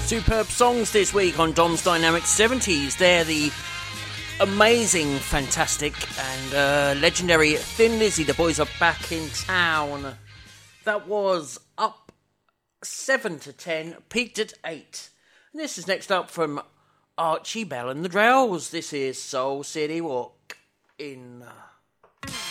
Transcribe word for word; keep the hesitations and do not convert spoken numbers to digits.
Superb songs this week on Dom's Dynamic seventies. They're the amazing, fantastic, and uh, legendary Thin Lizzy. The boys are back in town. That was up seven to ten, peaked at eight. And this is next up from Archie Bell and the Drells. This is Soul City Walk in...